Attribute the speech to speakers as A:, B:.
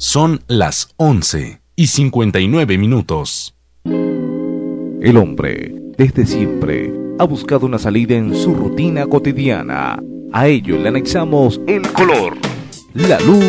A: Son las 11:59.
B: El hombre, desde siempre, ha buscado una salida en su rutina cotidiana. A ello le anexamos el color, la luz